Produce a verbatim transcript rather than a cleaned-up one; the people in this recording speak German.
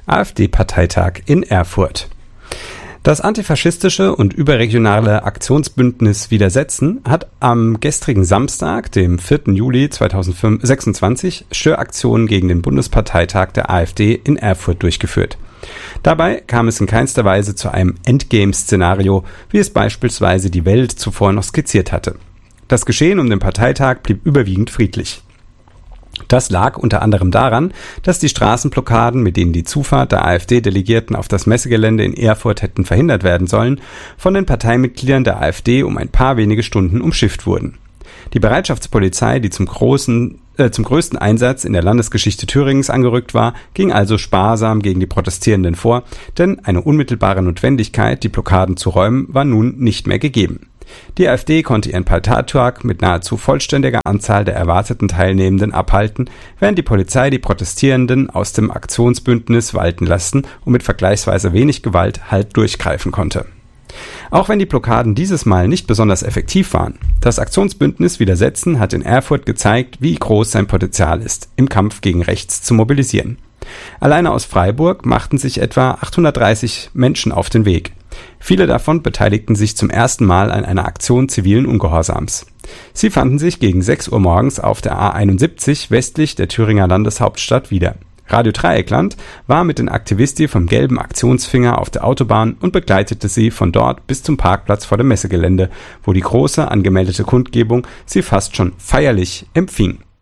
AfD-Parteitag in Erfurt. Das antifaschistische und überregionale Aktionsbündnis Widersetzen hat am gestrigen Samstag, dem vierten Juli zweitausendsechsundzwanzig, Störaktionen gegen den Bundesparteitag der AfD in Erfurt durchgeführt. Dabei kam es in keinster Weise zu einem Endgame-Szenario, wie es beispielsweise die Welt zuvor noch skizziert hatte. Das Geschehen um den Parteitag blieb überwiegend friedlich. Das lag unter anderem daran, dass die Straßenblockaden, mit denen die Zufahrt der AfD-Delegierten auf das Messegelände in Erfurt hätten verhindert werden sollen, von den Parteimitgliedern der AfD um ein paar wenige Stunden umschifft wurden. Die Bereitschaftspolizei, die zum, großen, äh, zum größten Einsatz in der Landesgeschichte Thüringens angerückt war, ging also sparsam gegen die Protestierenden vor, denn eine unmittelbare Notwendigkeit, die Blockaden zu räumen, war nun nicht mehr gegeben. Die AfD konnte ihren Parteitag mit nahezu vollständiger Anzahl der erwarteten Teilnehmenden abhalten, während die Polizei die Protestierenden aus dem Aktionsbündnis walten lassen und mit vergleichsweise wenig Gewalt halt durchgreifen konnte. Auch wenn die Blockaden dieses Mal nicht besonders effektiv waren, das Aktionsbündnis Widersetzen hat in Erfurt gezeigt, wie groß sein Potenzial ist, im Kampf gegen rechts zu mobilisieren. Alleine aus Freiburg machten sich etwa achthundertdreißig Menschen auf den Weg. Viele davon beteiligten sich zum ersten Mal an einer Aktion zivilen Ungehorsams. Sie fanden sich gegen sechs Uhr morgens auf der A einundsiebzig westlich der Thüringer Landeshauptstadt wieder. Radio Dreieckland war mit den Aktivisti vom gelben Aktionsfinger auf der Autobahn und begleitete sie von dort bis zum Parkplatz vor dem Messegelände, wo die große angemeldete Kundgebung sie fast schon feierlich empfing.